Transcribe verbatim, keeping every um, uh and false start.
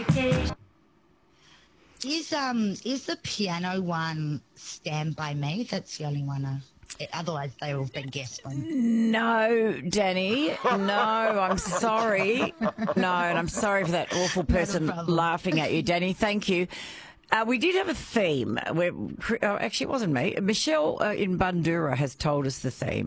Is um is the piano one Stand By Me? That's the only one. I, otherwise, they all been guest one. No, Danny. No, I'm sorry. No, and I'm sorry for that awful person laughing at you, Danny. Thank you. Uh, we did have a theme. Where, oh, actually, it wasn't me. Michelle uh, in Bundoora has told us the theme.